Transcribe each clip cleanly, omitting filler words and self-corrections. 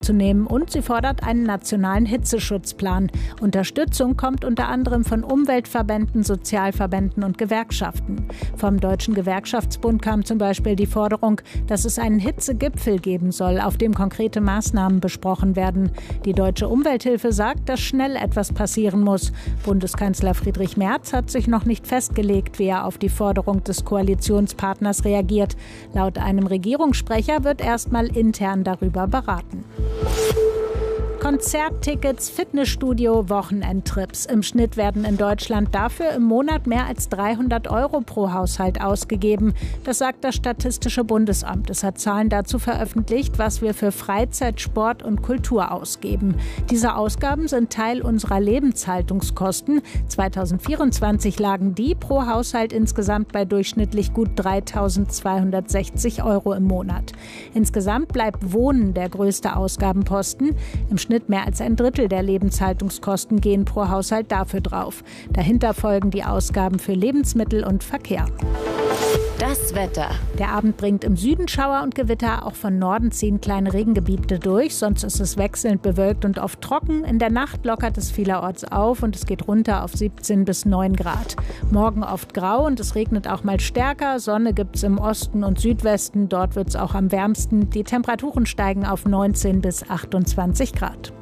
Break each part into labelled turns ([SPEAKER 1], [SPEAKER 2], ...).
[SPEAKER 1] zu nehmen und sie fordert einen nationalen Hitzeschutzplan. Unterstützung kommt unter anderem von Umweltverbänden, Sozialverbänden und Gewerkschaften. Vom Deutschen Gewerkschaftsbund kam zum Beispiel die Forderung, dass es einen Hitzegipfel geben soll, auf dem konkrete Maßnahmen besprochen werden. Die Deutsche Umwelthilfe sagt, dass schnell etwas passieren muss. Bundeskanzler Friedrich Merz hat sich noch nicht festgelegt, wie er auf die Forderung des Koalitionspartners reagiert. Laut einem Regierungssprecher wird erstmal intern darüber beraten. Konzerttickets, Fitnessstudio, Wochenendtrips. Im Schnitt werden in Deutschland dafür im Monat mehr als 300 € pro Haushalt ausgegeben. Das sagt das Statistische Bundesamt. Es hat Zahlen dazu veröffentlicht, was wir für Freizeit, Sport und Kultur ausgeben. Diese Ausgaben sind Teil unserer Lebenshaltungskosten. 2024 lagen die pro Haushalt insgesamt bei durchschnittlich gut 3.260 € im Monat. Insgesamt bleibt Wohnen der größte Ausgabenposten. Im Schnitt mehr als ein Drittel der Lebenshaltungskosten gehen pro Haushalt dafür drauf. Dahinter folgen die Ausgaben für Lebensmittel und Verkehr.
[SPEAKER 2] Das Wetter.
[SPEAKER 1] Der Abend bringt im Süden Schauer und Gewitter, auch von Norden ziehen kleine Regengebiete durch. Sonst ist es wechselnd bewölkt und oft trocken. In der Nacht lockert es vielerorts auf und es geht runter auf 17 bis 9 Grad. Morgen oft grau und es regnet auch mal stärker. Sonne gibt es im Osten und Südwesten. Dort wird es auch am wärmsten. Die Temperaturen steigen auf 19 bis 28 Grad.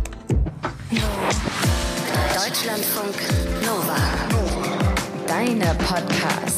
[SPEAKER 2] Deutschlandfunk Nova. Deine Podcasts.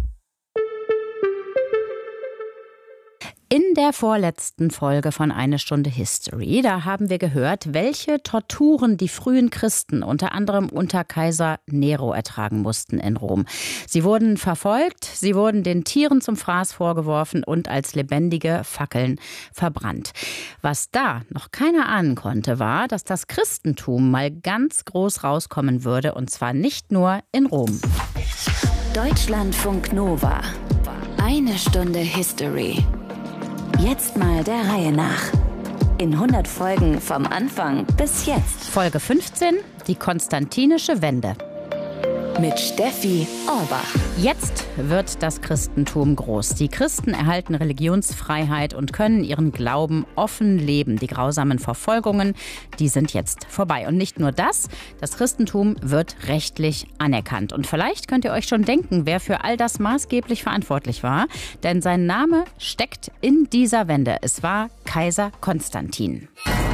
[SPEAKER 3] In der vorletzten Folge von Eine Stunde History, da haben wir gehört, welche Torturen die frühen Christen unter anderem unter Kaiser Nero ertragen mussten in Rom. Sie wurden verfolgt, sie wurden den Tieren zum Fraß vorgeworfen und als lebendige Fackeln verbrannt. Was da noch keiner ahnen konnte, war, dass das Christentum mal ganz groß rauskommen würde, und zwar nicht nur in Rom.
[SPEAKER 2] Deutschlandfunk Nova. Eine Stunde History. Jetzt mal der Reihe nach. In 100 Folgen vom Anfang bis jetzt.
[SPEAKER 3] Folge 15, die Konstantinische Wende.
[SPEAKER 2] Mit Steffi Orbach.
[SPEAKER 3] Jetzt wird das Christentum groß. Die Christen erhalten Religionsfreiheit und können ihren Glauben offen leben. Die grausamen Verfolgungen, die sind jetzt vorbei. Und nicht nur das, das Christentum wird rechtlich anerkannt. Und vielleicht könnt ihr euch schon denken, wer für all das maßgeblich verantwortlich war. Denn sein Name steckt in dieser Wende. Es war Kaiser Konstantin.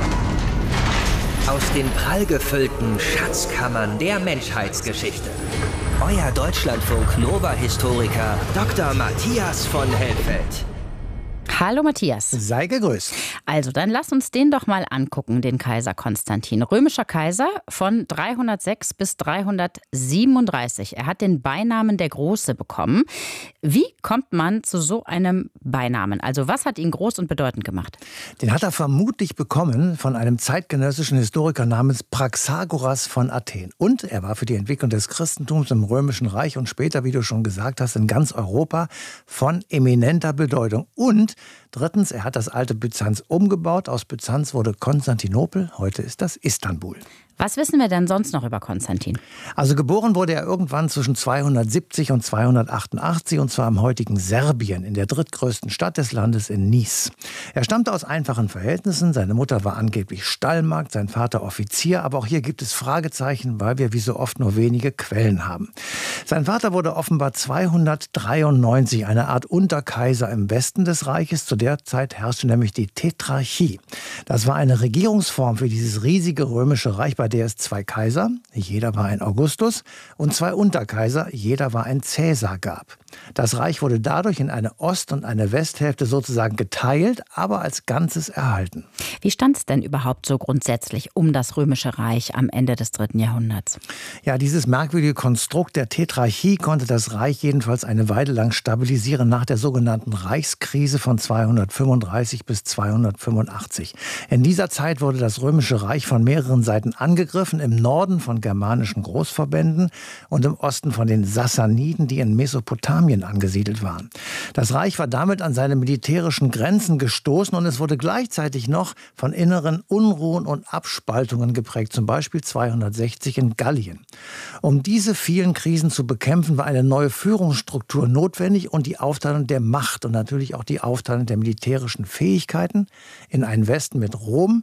[SPEAKER 4] Aus den prallgefüllten Schatzkammern der Menschheitsgeschichte. Euer Deutschlandfunk-Nova-Historiker Dr. Matthias von Helfeld.
[SPEAKER 3] Hallo Matthias.
[SPEAKER 5] Sei gegrüßt.
[SPEAKER 3] Also, dann lass uns den doch mal angucken, den Kaiser Konstantin. Römischer Kaiser von 306 bis 337. Er hat den Beinamen der Große bekommen. Wie kommt man zu so einem Beinamen? Also, was hat ihn groß und bedeutend gemacht?
[SPEAKER 5] Den hat er vermutlich bekommen von einem zeitgenössischen Historiker namens Praxagoras von Athen. Und er war für die Entwicklung des Christentums im Römischen Reich und später, wie du schon gesagt hast, in ganz Europa von eminenter Bedeutung. Und drittens, er hat das alte Byzanz umgebaut. Aus Byzanz wurde Konstantinopel, heute ist das Istanbul.
[SPEAKER 3] Was wissen wir denn sonst noch über Konstantin?
[SPEAKER 5] Also geboren wurde er irgendwann zwischen 270 und 288, und zwar im heutigen Serbien, in der drittgrößten Stadt des Landes, in Nice. Er stammte aus einfachen Verhältnissen. Seine Mutter war angeblich Stallmagd, sein Vater Offizier. Aber auch hier gibt es Fragezeichen, weil wir wie so oft nur wenige Quellen haben. Sein Vater wurde offenbar 293 eine Art Unterkaiser im Westen des Reiches. Zu der Zeit herrschte nämlich die Tetrarchie. Das war eine Regierungsform für dieses riesige römische Reich, bei der es 2 Kaiser, jeder war ein Augustus, und 2 Unterkaiser, jeder war ein Cäsar gab. Das Reich wurde dadurch in eine Ost- und eine Westhälfte sozusagen geteilt, aber als Ganzes erhalten.
[SPEAKER 3] Wie stand es denn überhaupt so grundsätzlich um das Römische Reich am Ende des 3. Jahrhunderts?
[SPEAKER 5] Ja, dieses merkwürdige Konstrukt der Tetrarchie konnte das Reich jedenfalls eine Weile lang stabilisieren nach der sogenannten Reichskrise von 235 bis 285. In dieser Zeit wurde das Römische Reich von mehreren Seiten angegriffen, im Norden von germanischen Großverbänden und im Osten von den Sassaniden, die in Mesopotamien Mesopotamien angesiedelt waren. Das Reich war damit an seine militärischen Grenzen gestoßen und es wurde gleichzeitig noch von inneren Unruhen und Abspaltungen geprägt, zum Beispiel 260 in Gallien. Um diese vielen Krisen zu bekämpfen, war eine neue Führungsstruktur notwendig und die Aufteilung der Macht und natürlich auch die Aufteilung der militärischen Fähigkeiten in einen Westen mit Rom